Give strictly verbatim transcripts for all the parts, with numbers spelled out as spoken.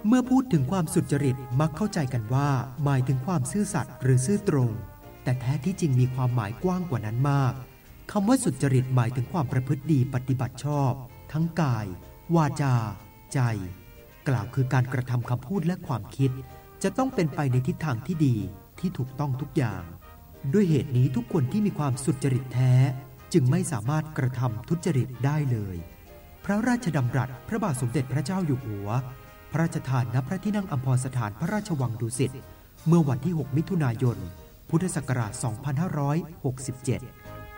เมื่อพูดถึงความสุจริตมักเข้าใจกันว่าหมายถึงความซื่อสัตย์หรือซื่อตรงแต่แท้ที่จริงมีความหมายกว้างกว่านั้นมากคำว่าสุจริตหมายถึงความประพฤติดีปฏิบัติชอบทั้งกายวาจาใจกล่าวคือการกระทำคำพูดและความคิดจะต้องเป็นไปในทิศทางที่ดีที่ถูกต้องทุกอย่างด้วยเหตุนี้ทุกคนที่มีความสุจริตแท้จึงไม่สามารถกระทำทุจริตได้เลยพระราชดำรัสพระบาทสมเด็จพระเจ้าอยู่หัวพระราชทานณพระที่นั่งอัมพรสถานพระราชวังดุสิตเมื่อวันที่หกมิถุนายนพุทธศักราชสองพันห้าร้อยหกสิบเจ็ด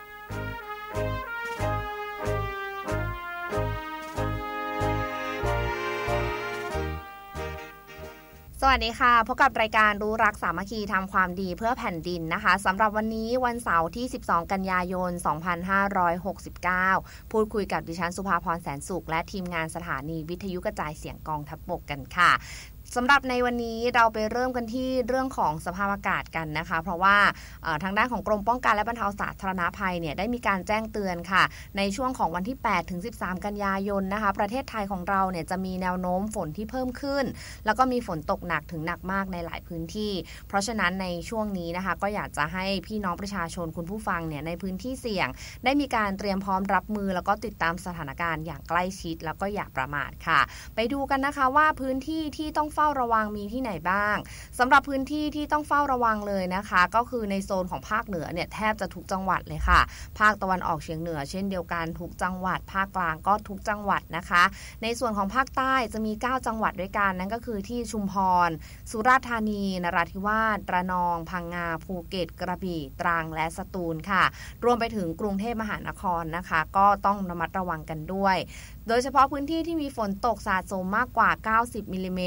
สวัสดีค่ะพบกับรายการรู้รักสามัคคีทำความดีเพื่อแผ่นดินนะคะสำหรับวันนี้วันเสาร์ที่สิบสองกันยายนสองพันห้าร้อยหกสิบเก้าพูดคุยกับดิฉันสุภาพรแสนสุขและทีมงานสถานีวิทยุกระจายเสียงกองทัพบกกันค่ะสำหรับในวันนี้เราไปเริ่มกันที่เรื่องของสภาพอากาศกันนะคะเพราะว่าทางด้านของกรมป้องกันและบรรเทาสาธารณภัยเนี่ยได้มีการแจ้งเตือนค่ะในช่วงของวันที่แปดถึงสิบสามกันยายนนะคะประเทศไทยของเราเนี่ยจะมีแนวโน้มฝนที่เพิ่มขึ้นแล้วก็มีฝนตกหนักถึงหนักมากในหลายพื้นที่เพราะฉะนั้นในช่วงนี้นะคะก็อยากจะให้พี่น้องประชาชนคุณผู้ฟังเนี่ยในพื้นที่เสี่ยงได้มีการเตรียมพร้อมรับมือแล้วก็ติดตามสถานการณ์อย่างใกล้ชิดแล้วก็อย่าประมาทค่ะไปดูกันนะคะว่าพื้นที่ที่ต้องเฝ้าระวังมีที่ไหนบ้างสำหรับพื้นที่ที่ต้องเฝ้าระวังเลยนะคะก็คือในโซนของภาคเหนือเนี่ยแทบจะทุกจังหวัดเลยค่ะภาคตะวันออกเฉียงเหนือเช่นเดียวกันทุกจังหวัดภาคกลางก็ทุกจังหวัดนะคะในส่วนของภาคใต้จะมีเก้าจังหวัดด้วยกันนั่นก็คือที่ชุมพรสุราษฎร์ธานีนราธิวาสระนองพังงาภูเก็ตกระบี่ตรังและสตูลค่ะรวมไปถึงกรุงเทพมหานครนะคะก็ต้องระมัดระวังกันด้วยโดยเฉพาะพื้นที่ที่มีฝนตกสะสมมากกว่าเก้าสิบมิลลิเมตร